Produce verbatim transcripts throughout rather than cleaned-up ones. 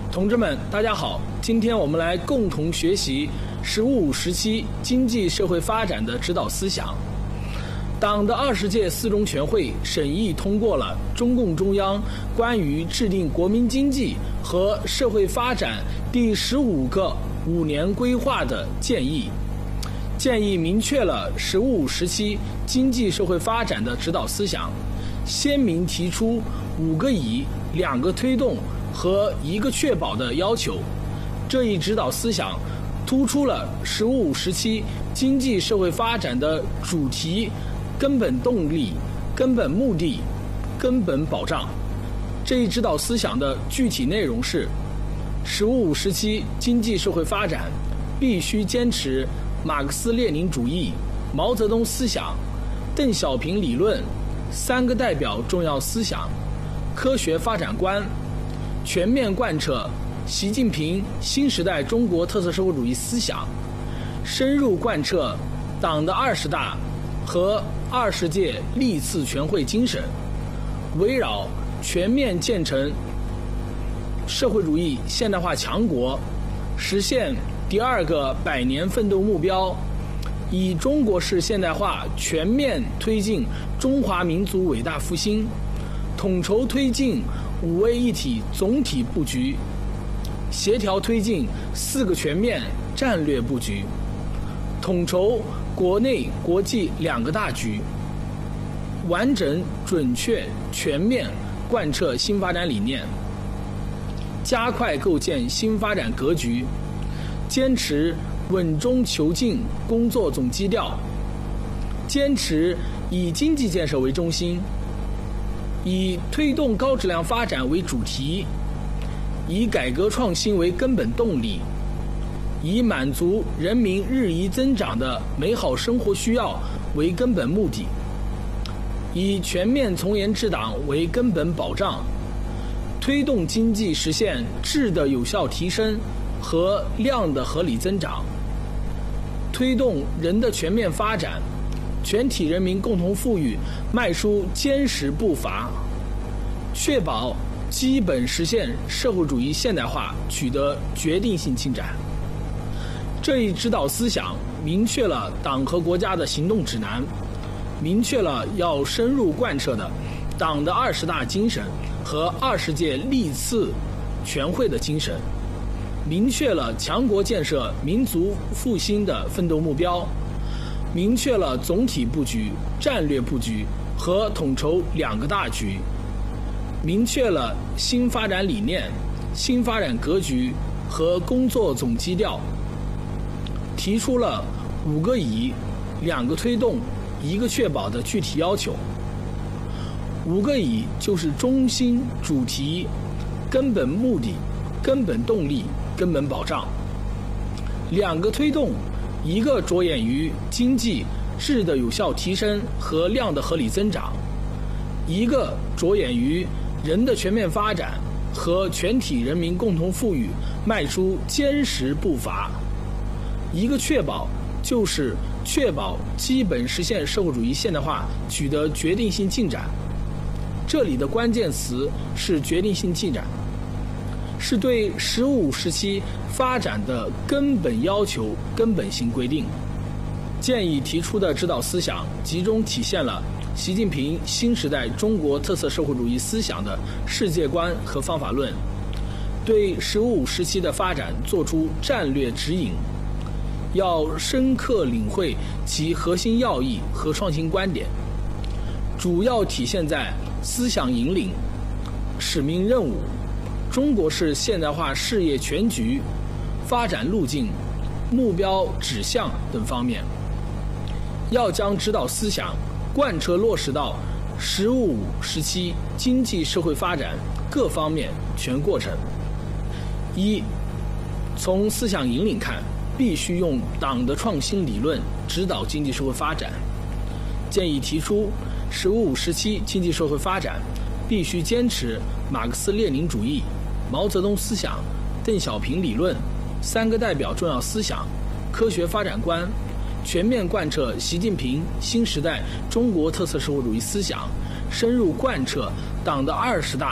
同志们，大家好！今天我们来共同学习“十五五”时期经济社会发展的指导思想。党的二十届四中全会审议通过了中共中央关于制定国民经济和社会发展第十五个五年规划的建议，建议明确了“十五五”时期经济社会发展的指导思想，鲜明提出五个以、两个推动和一个确保的要求。这一指导思想突出了“十五五”时期经济社会发展的主题、根本动力、根本目的、根本保障。这一指导思想的具体内容是：十五五时期经济社会发展必须坚持马克思列宁主义、毛泽东思想、邓小平理论、三个代表重要思想、科学发展观，全面贯彻习近平新时代中国特色社会主义思想，深入贯彻党的二十大和二十届历次全会精神，围绕全面建成社会主义现代化强国，实现第二个百年奋斗目标，以中国式现代化全面推进中华民族伟大复兴，统筹推进五位一体总体布局，协调推进四个全面战略布局，统筹国内国际两个大局，完整准确全面贯彻新发展理念，加快构建新发展格局，坚持稳中求进工作总基调，坚持以经济建设为中心，以推动高质量发展为主题，以改革创新为根本动力，以满足人民日益增长的美好生活需要为根本目的，以全面从严治党为根本保障，推动经济实现质的有效提升和量的合理增长，推动人的全面发展，全体人民共同富裕迈出坚实步伐，确保基本实现社会主义现代化取得决定性进展。这一指导思想明确了党和国家的行动指南，明确了要深入贯彻的党的二十大精神和二十届历次全会的精神，明确了强国建设、民族复兴的奋斗目标，明确了总体布局、战略布局和统筹两个大局，明确了新发展理念、新发展格局和工作总基调，提出了五个以、两个推动、一个确保的具体要求。五个以就是中心、主题、根本目的、根本动力、根本保障；两个推动，一个着眼于经济质的有效提升和量的合理增长，一个着眼于人的全面发展和全体人民共同富裕迈出坚实步伐；一个确保，就是确保基本实现社会主义现代化取得决定性进展。这里的关键词是决定性进展，是对十五五时期发展的根本要求、根本性规定。建议提出的指导思想集中体现了习近平新时代中国特色社会主义思想的世界观和方法论，对十五五时期的发展作出战略指引，要深刻领会其核心要义和创新观点，主要体现在思想引领、使命任务、中国式现代化事业全局、发展路径、目标指向等方面。要将指导思想贯彻落实到十五五时期经济社会发展各方面全过程。一、从思想引领看，必须用党的创新理论指导经济社会发展。建议提出十五五时期经济社会发展必须坚持马克思列宁主义、毛泽东思想、邓小平理论、三个代表重要思想、科学发展观，全面贯彻习近平新时代中国特色社会主义思想，深入贯彻党的二十大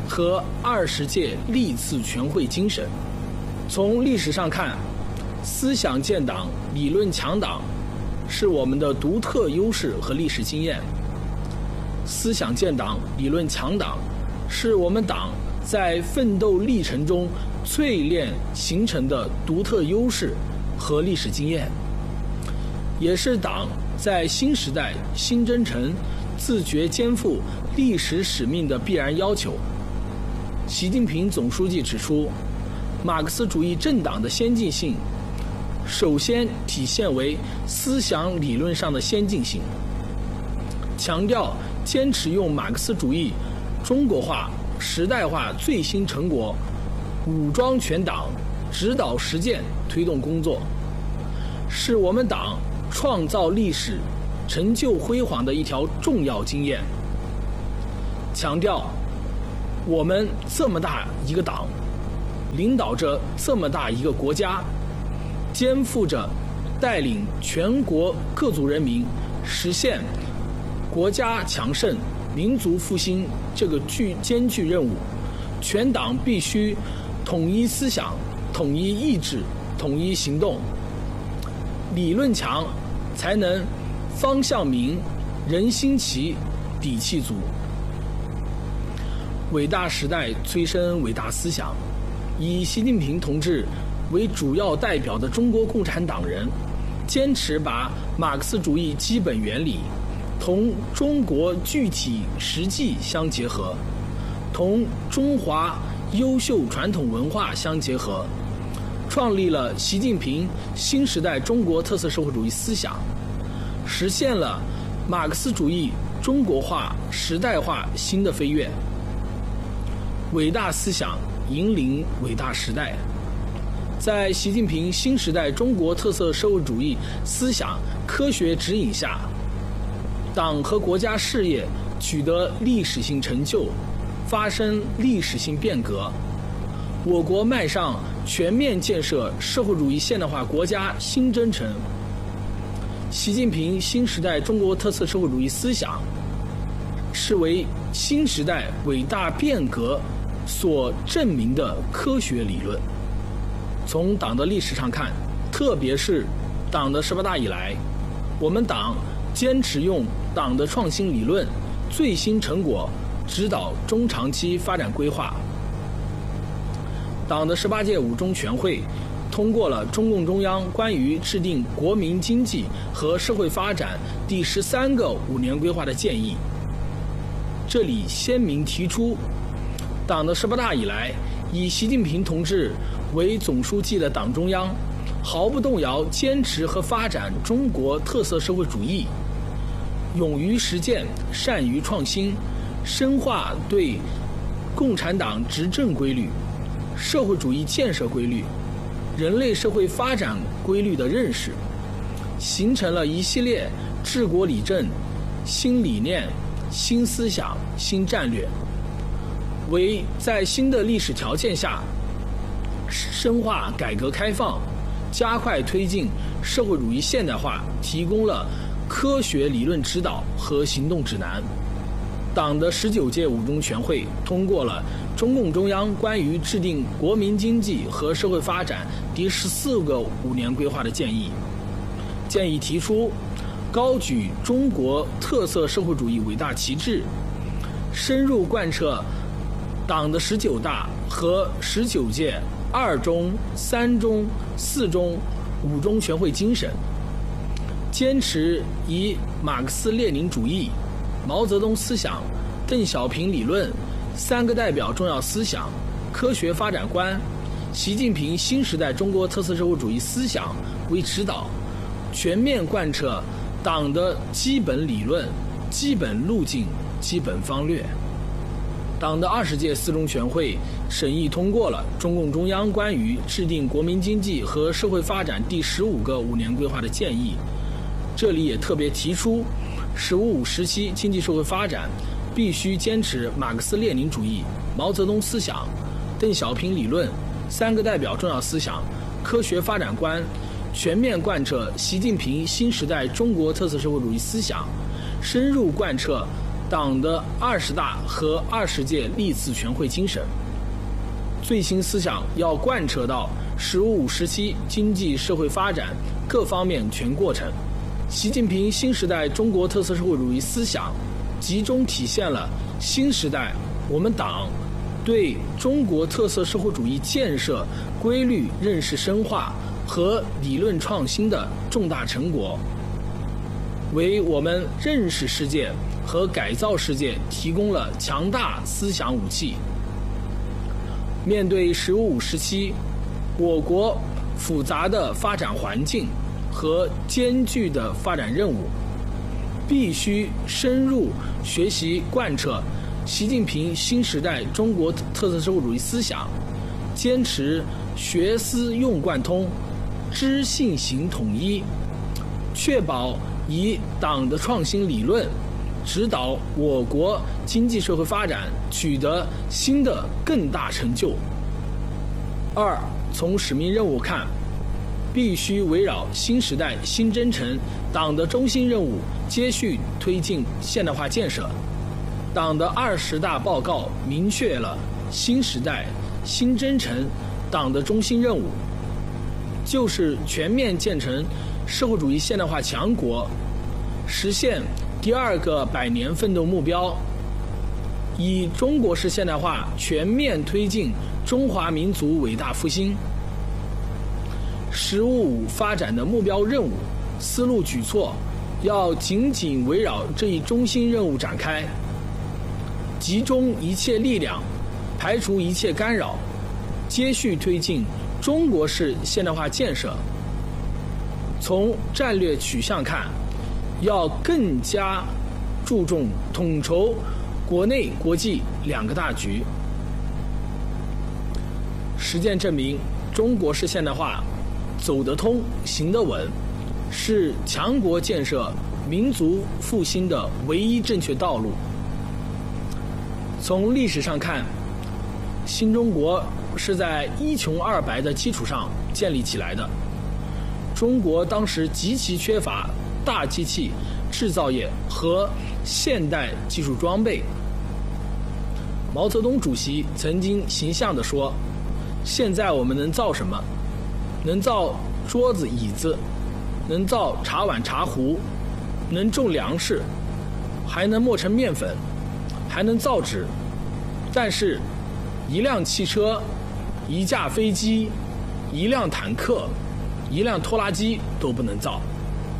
和二十届历次全会精神。从历史上看，思想建党、理论强党是我们的独特优势和历史经验。思想建党、理论强党是我们党在奋斗历程中淬炼形成的独特优势和历史经验，也是党在新时代新征程自觉肩负历史使命的必然要求。习近平总书记指出，马克思主义政党的先进性首先体现为思想理论上的先进性，强调坚持用马克思主义中国化、时代化最新成果武装全党，指导实践推动工作，是我们党创造历史、成就辉煌的一条重要经验。强调我们这么大一个党，领导着这么大一个国家，肩负着带领全国各族人民实现国家强盛、民族复兴这个巨艰巨任务，全党必须统一思想、统一意志、统一行动，理论强，才能方向明、人心齐、底气足。伟大时代催生伟大思想，以习近平同志为主要代表的中国共产党人，坚持把马克思主义基本原理同中国具体实际相结合，同中华优秀传统文化相结合，创立了习近平新时代中国特色社会主义思想，实现了马克思主义中国化、时代化新的飞跃。伟大思想引领伟大时代，在习近平新时代中国特色社会主义思想科学指引下，党和国家事业取得历史性成就，发生历史性变革，我国迈上全面建设社会主义现代化国家新征程。习近平新时代中国特色社会主义思想是为新时代伟大变革所证明的科学理论。从党的历史上看，特别是党的十八大以来，我们党坚持用党的创新理论、最新成果指导中长期发展规划。党的十八届五中全会通过了中共中央关于制定国民经济和社会发展第十三个五年规划的建议。这里鲜明提出，党的十八大以来，以习近平同志为总书记的党中央毫不动摇坚持和发展中国特色社会主义，勇于实践，善于创新，深化对共产党执政规律、社会主义建设规律、人类社会发展规律的认识，形成了一系列治国理政、新理念、新思想、新战略，为在新的历史条件下深化改革开放、加快推进社会主义现代化提供了科学理论指导和行动指南。党的十九届五中全会通过了中共中央关于制定国民经济和社会发展第十四个五年规划的建议，建议提出高举中国特色社会主义伟大旗帜，深入贯彻党的十九大和十九届二中、三中、四中、五中全会精神，坚持以马克思列宁主义、毛泽东思想、邓小平理论三个代表重要思想、科学发展观、习近平新时代中国特色社会主义思想为指导，全面贯彻党的基本理论、基本路径、基本方略。党的二十届四中全会审议通过了中共中央关于制定国民经济和社会发展第十五个五年规划的建议，这里也特别提出，十五五时期经济社会发展必须坚持马克思列宁主义、毛泽东思想、邓小平理论三个代表重要思想、科学发展观，全面贯彻习近平新时代中国特色社会主义思想，深入贯彻党的二十大和二十届历次全会精神。最新思想要贯彻到“十五五”时期经济社会发展各方面全过程。习近平新时代中国特色社会主义思想集中体现了新时代我们党对中国特色社会主义建设规律认识深化和理论创新的重大成果，为我们认识世界和改造世界提供了强大思想武器。面对“十五五”时期我国复杂的发展环境和艰巨的发展任务，必须深入学习贯彻习近平新时代中国特色社会主义思想，坚持学思用贯通、知信行统一，确保以党的创新理论指导我国经济社会发展取得新的更大成就。二，从使命任务看，必须围绕新时代新征程党的中心任务，接续推进现代化建设。党的二十大报告明确了新时代新征程党的中心任务，就是全面建成社会主义现代化强国，实现第二个百年奋斗目标，以中国式现代化全面推进中华民族伟大复兴。十五五发展的目标任务、思路举措要紧紧围绕这一中心任务展开，集中一切力量，排除一切干扰，接续推进中国式现代化建设。从战略取向看，要更加注重统筹国内国际两个大局。实践证明，中国式现代化走得通、行得稳，是强国建设、民族复兴的唯一正确道路。从历史上看，新中国是在一穷二白的基础上建立起来的。中国当时极其缺乏大机器制造业和现代技术装备。毛泽东主席曾经形象地说，现在我们能造什么？能造桌子椅子，能造茶碗茶壶，能种粮食，还能磨成面粉，还能造纸，但是一辆汽车、一架飞机、一辆坦克、一辆拖拉机都不能造。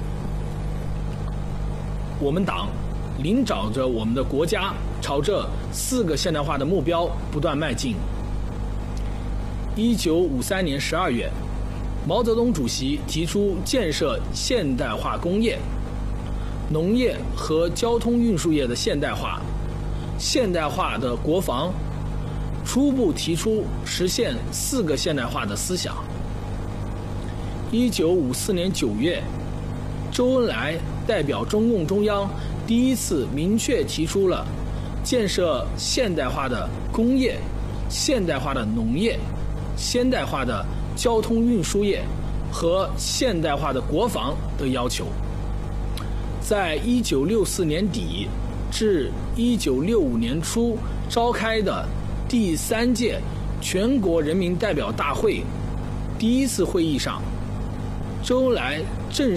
我们党领导着我们的国家朝着四个现代化的目标不断迈进。一九五三年十二月，毛泽东主席提出建设现代化工业、农业和交通运输业的现代化、现代化的国防，初步提出实现四个现代化的思想。一九五四年九月，周恩来代表中共中央第一次明确提出了建设现代化的工业、现代化的农业、现代化的交通运输业和现代化的国防的要求。在一九六四年底至一九六五年初召开的第三届全国人民代表大会第一次会议上，周恩来正